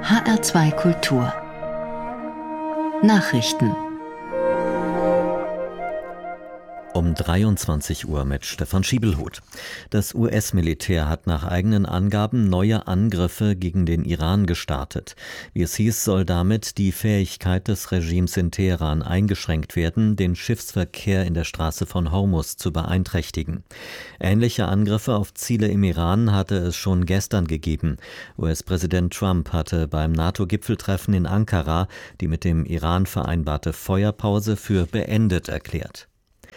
HR2 Kultur Nachrichten Um 23 Uhr mit Stefan Schiebelhuth. Das US-Militär hat nach eigenen Angaben neue Angriffe gegen den Iran gestartet. Wie es hieß, soll damit die Fähigkeit des Regimes in Teheran eingeschränkt werden, den Schiffsverkehr in der Straße von Hormuz zu beeinträchtigen. Ähnliche Angriffe auf Ziele im Iran hatte es schon gestern gegeben. US-Präsident Trump hatte beim NATO-Gipfeltreffen in Ankara die mit dem Iran vereinbarte Feuerpause für beendet erklärt.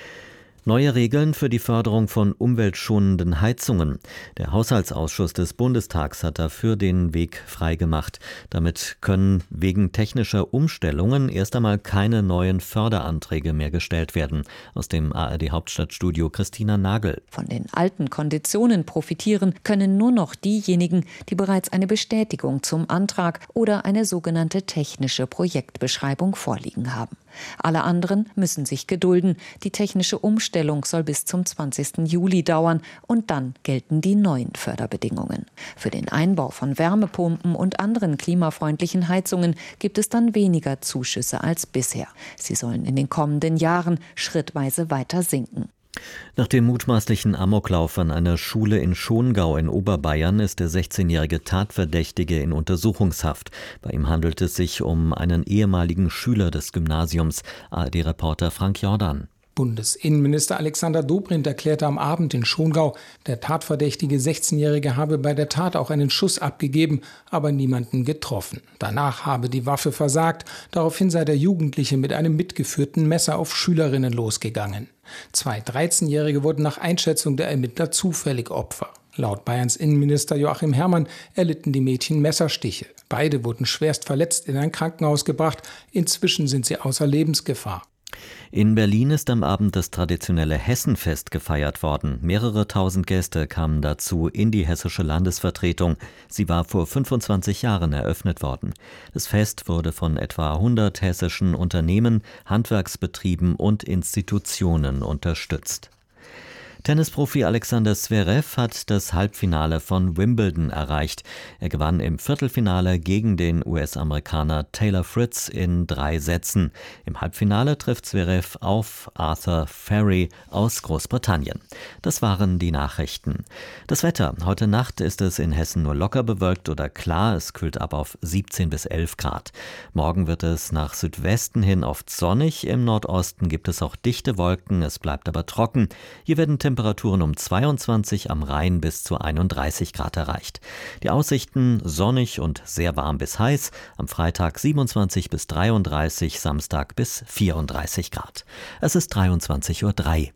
Neue Regeln für die Förderung von umweltschonenden Heizungen. Der Haushaltsausschuss des Bundestags hat dafür den Weg freigemacht. Damit können wegen technischer Umstellungen erst einmal keine neuen Förderanträge mehr gestellt werden. Aus dem ARD-Hauptstadtstudio Christina Nagel. Von den alten Konditionen profitieren können nur noch diejenigen, die bereits eine Bestätigung zum Antrag oder eine sogenannte technische Projektbeschreibung vorliegen haben. Alle anderen müssen sich gedulden. Die technische Umstellung soll bis zum 20. Juli dauern und dann gelten die neuen Förderbedingungen. Für den Einbau von Wärmepumpen und anderen klimafreundlichen Heizungen gibt es dann weniger Zuschüsse als bisher. Sie sollen in den kommenden Jahren schrittweise weiter sinken. Nach dem mutmaßlichen Amoklauf an einer Schule in Schongau in Oberbayern ist der 16-jährige Tatverdächtige in Untersuchungshaft. Bei ihm handelt es sich um einen ehemaligen Schüler des Gymnasiums. ARD-Reporter Frank Jordan. Bundesinnenminister Alexander Dobrindt erklärte am Abend in Schongau, der tatverdächtige 16-Jährige habe bei der Tat auch einen Schuss abgegeben, aber niemanden getroffen. Danach habe die Waffe versagt. Daraufhin sei der Jugendliche mit einem mitgeführten Messer auf Schülerinnen losgegangen. 2 13-Jährige wurden nach Einschätzung der Ermittler zufällig Opfer. Laut Bayerns Innenminister Joachim Herrmann erlitten die Mädchen Messerstiche. Beide wurden schwerst verletzt in ein Krankenhaus gebracht. Inzwischen sind sie außer Lebensgefahr. In Berlin ist am Abend das traditionelle Hessenfest gefeiert worden. Mehrere tausend Gäste kamen dazu in die hessische Landesvertretung. Sie war vor 25 Jahren eröffnet worden. Das Fest wurde von etwa 100 hessischen Unternehmen, Handwerksbetrieben und Institutionen unterstützt. Tennisprofi Alexander Zverev hat das Halbfinale von Wimbledon erreicht. Er gewann im Viertelfinale gegen den US-Amerikaner Taylor Fritz in 3 Sätzen. Im Halbfinale trifft Zverev auf Arthur Ferry aus Großbritannien. Das waren die Nachrichten. Das Wetter. Heute Nacht ist es in Hessen nur locker bewölkt oder klar. Es kühlt ab auf 17 bis 11 Grad. Morgen wird es nach Südwesten hin oft sonnig. Im Nordosten gibt es auch dichte Wolken. Es bleibt aber trocken. Hier werden Temperaturen um 22, am Rhein bis zu 31 Grad erreicht. Die Aussichten sonnig und sehr warm bis heiß, am Freitag 27 bis 33, Samstag bis 34 Grad. Es ist 23:03 Uhr.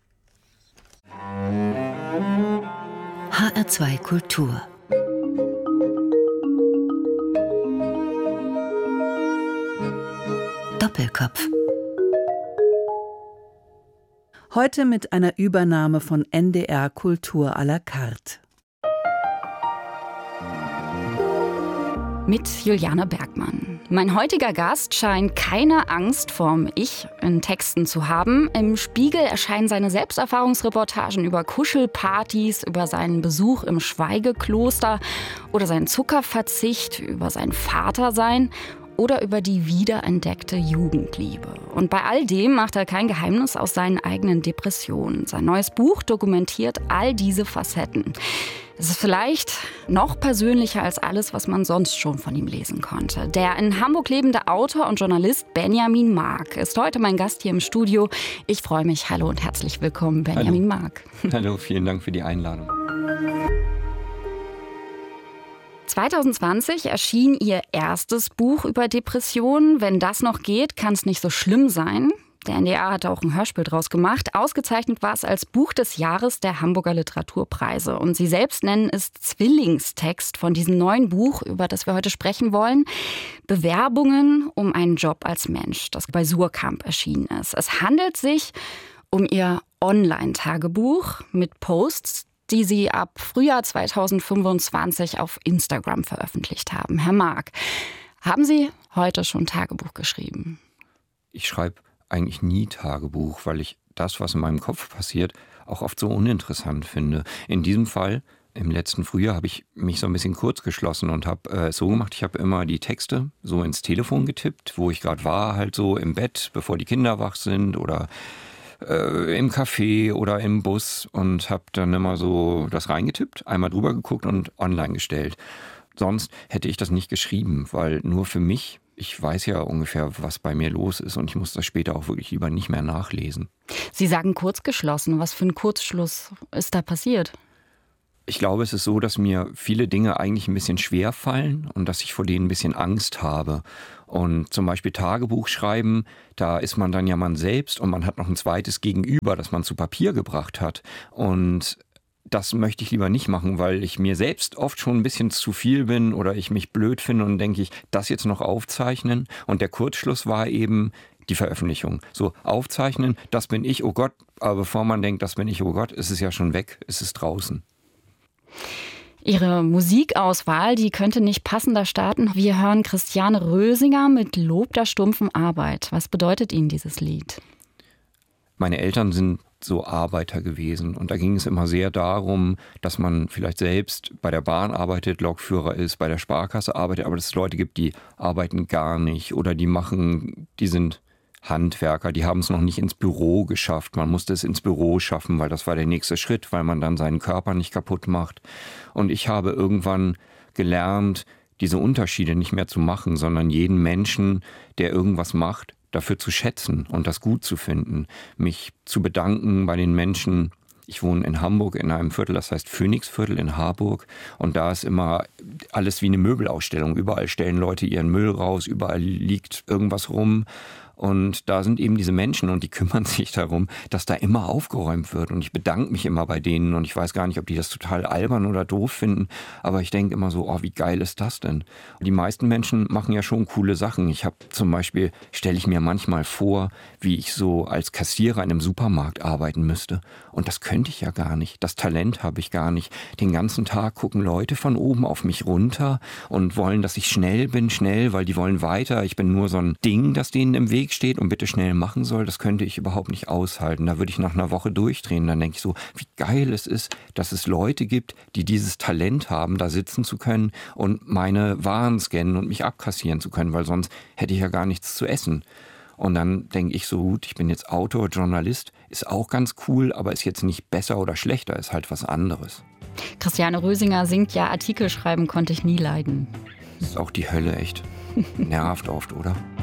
HR2 Kultur Doppelkopf. Heute mit einer Übernahme von NDR Kultur à la carte. Mit Juliane Bergmann. Mein heutiger Gast scheint keine Angst vorm Ich in Texten zu haben. Im Spiegel erscheinen seine Selbsterfahrungsreportagen über Kuschelpartys, über seinen Besuch im Schweigekloster oder seinen Zuckerverzicht, über sein Vatersein oder über die wiederentdeckte Jugendliebe. Und bei all dem macht er kein Geheimnis aus seinen eigenen Depressionen. Sein neues Buch dokumentiert all diese Facetten. Es ist vielleicht noch persönlicher als alles, was man sonst schon von ihm lesen konnte. Der in Hamburg lebende Autor und Journalist Benjamin Mark ist heute mein Gast hier im Studio. Ich freue mich. Hallo und herzlich willkommen, Benjamin Mark. Hallo, vielen Dank für die Einladung. 2020 erschien Ihr erstes Buch über Depressionen. Wenn das noch geht, kann es nicht so schlimm sein. Der NDR hat auch ein Hörspiel draus gemacht. Ausgezeichnet war es als Buch des Jahres der Hamburger Literaturpreise. Und Sie selbst nennen es Zwillingstext von diesem neuen Buch, über das wir heute sprechen wollen. Bewerbungen um einen Job als Mensch, das bei Suhrkamp erschienen ist. Es handelt sich um Ihr Online-Tagebuch mit Posts, die Sie ab Frühjahr 2025 auf Instagram veröffentlicht haben. Herr Mark, haben Sie heute schon Tagebuch geschrieben? Ich schreibe eigentlich nie Tagebuch, weil ich das, was in meinem Kopf passiert, auch oft so uninteressant finde. In diesem Fall Im letzten Frühjahr habe ich mich so ein bisschen kurz geschlossen und habe es so gemacht, ich habe immer die Texte so ins Telefon getippt, wo ich gerade war, halt so im Bett, bevor die Kinder wach sind oder im Café oder im Bus und habe dann immer so das reingetippt, einmal drüber geguckt und online gestellt. Sonst hätte ich das nicht geschrieben, weil nur für mich, ich weiß ja ungefähr, was bei mir los ist und ich muss das später auch wirklich lieber nicht mehr nachlesen. Sie sagen kurzgeschlossen. Was für ein Kurzschluss ist da passiert? Ich glaube, es ist so, dass mir viele Dinge eigentlich ein bisschen schwer fallen und dass ich vor denen ein bisschen Angst habe. Und zum Beispiel Tagebuch schreiben, da ist man dann ja man selbst und man hat noch ein zweites Gegenüber, das man zu Papier gebracht hat. Und das möchte ich lieber nicht machen, weil ich mir selbst oft schon ein bisschen zu viel bin oder ich mich blöd finde und denke ich, das jetzt noch aufzeichnen. Und der Kurzschluss war eben die Veröffentlichung. So aufzeichnen, das bin ich, oh Gott. Aber bevor man denkt, das bin ich, oh Gott, ist es ja schon weg, ist es draußen. Ihre Musikauswahl, die könnte nicht passender starten. Wir hören Christiane Rösinger mit Lob der stumpfen Arbeit. Was bedeutet Ihnen dieses Lied? Meine Eltern sind so Arbeiter gewesen und da ging es immer sehr darum, dass man vielleicht selbst bei der Bahn arbeitet, Lokführer ist, bei der Sparkasse arbeitet, aber dass es Leute gibt, die arbeiten gar nicht oder die sind Handwerker, die haben es noch nicht ins Büro geschafft. Man musste es ins Büro schaffen, weil das war der nächste Schritt, weil man dann seinen Körper nicht kaputt macht. Und ich habe irgendwann gelernt, diese Unterschiede nicht mehr zu machen, sondern jeden Menschen, der irgendwas macht, dafür zu schätzen und das gut zu finden. Mich zu bedanken bei den Menschen. Ich wohne in Hamburg in einem Viertel, das heißt Phoenixviertel in Harburg. Und da ist immer alles wie eine Möbelausstellung. Überall stellen Leute ihren Müll raus, überall liegt irgendwas rum. Und da sind eben diese Menschen und die kümmern sich darum, dass da immer aufgeräumt wird. Und ich bedanke mich immer bei denen und ich weiß gar nicht, ob die das total albern oder doof finden. Aber ich denke immer so, oh, wie geil ist das denn? Die meisten Menschen machen ja schon coole Sachen. Ich habe zum Beispiel, stelle ich mir manchmal vor, wie ich so als Kassierer in einem Supermarkt arbeiten müsste. Und das könnte ich ja gar nicht. Das Talent habe ich gar nicht. Den ganzen Tag gucken Leute von oben auf mich runter und wollen, dass ich schnell bin, weil die wollen weiter. Ich bin nur so ein Ding, das denen im Weg steht und bitte schnell machen soll, das könnte ich überhaupt nicht aushalten. Da würde ich nach einer Woche durchdrehen. Dann denke ich so, wie geil es ist, dass es Leute gibt, die dieses Talent haben, da sitzen zu können und meine Waren scannen und mich abkassieren zu können, weil sonst hätte ich ja gar nichts zu essen. Und dann denke ich so, gut, ich bin jetzt Autor, Journalist, ist auch ganz cool, aber ist jetzt nicht besser oder schlechter, ist halt was anderes. Christiane Rösinger singt ja, Artikel schreiben konnte ich nie leiden. Das ist auch die Hölle, echt. Nervt oft, oder?